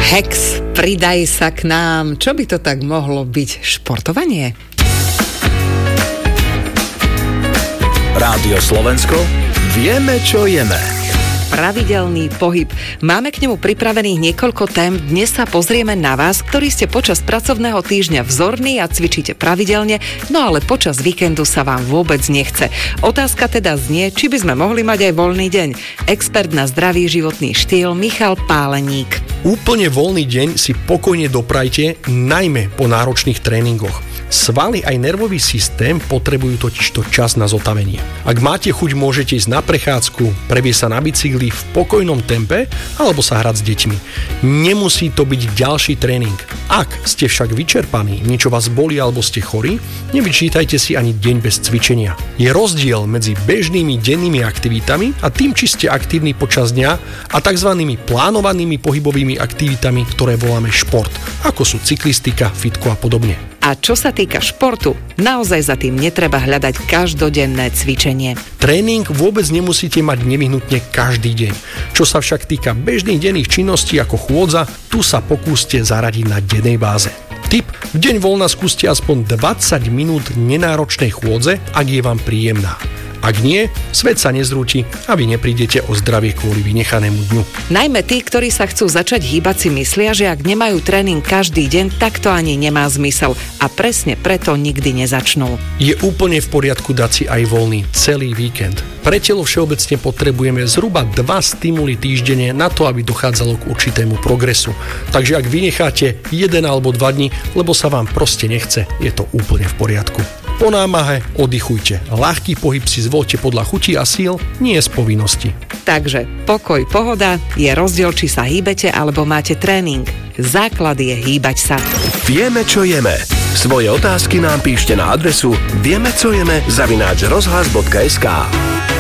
Hex, pridaj sa k nám. Čo by to tak mohlo byť? Športovanie? Rádio Slovensko, vieme, čo jeme. Pravidelný pohyb. Máme k nemu pripravených niekoľko tém. Dnes sa pozrieme na vás, ktorí ste počas pracovného týždňa vzorní a cvičíte pravidelne, no ale počas víkendu sa vám vôbec nechce. Otázka teda znie, či by sme mohli mať aj voľný deň. Expert na zdravý životný štýl Michal Páleník. Úplne voľný deň si pokojne doprajte, najmä po náročných tréningoch. Svaly aj nervový systém potrebujú totižto čas na zotavenie. Ak máte chuť, môžete ísť na prechádzku, previesť sa na bicykli v pokojnom tempe alebo sa hrať s deťmi. Nemusí to byť ďalší tréning. Ak ste však vyčerpaní, niečo vás bolí alebo ste chorí, nevyčítajte si ani deň bez cvičenia. Je rozdiel medzi bežnými dennými aktivitami a tým, či ste aktívni počas dňa a tzv. Plánovanými pohybovými aktivitami, ktoré voláme šport, ako sú cyklistika, fitko a podobne. A čo sa týka športu, naozaj za tým netreba hľadať každodenné cvičenie. Tréning vôbec nemusíte mať nevyhnutne každý deň. Čo sa však týka bežných denných činností ako chôdza, tu sa pokúste zaradiť na dennej báze. Tip: v deň voľna skúste aspoň 20 minút nenáročnej chôdze, ak je vám príjemná. Ak nie, svet sa nezrúti a vy neprídete o zdravie kvôli vynechanému dňu. Najmä tí, ktorí sa chcú začať hýbať, si myslia, že ak nemajú tréning každý deň, tak to ani nemá zmysel a presne preto nikdy nezačnú. Je úplne v poriadku dať si aj voľný celý víkend. Pre telo všeobecne potrebujeme zhruba 2 stimuly týždenne na to, aby dochádzalo k určitému progresu. Takže ak vynecháte 1 alebo 2 dni, lebo sa vám proste nechce, je to úplne v poriadku. Po námahe oddychujte. Ľahký pohyb si zvoľte podľa chutí a síl, nie z povinnosti. Takže pokoj, pohoda, je rozdiel, či sa hýbete alebo máte tréning. Základ je hýbať sa. Vieme, čo jeme. Svoje otázky nám píšte na adresu viemecojeme@rozhlas.sk.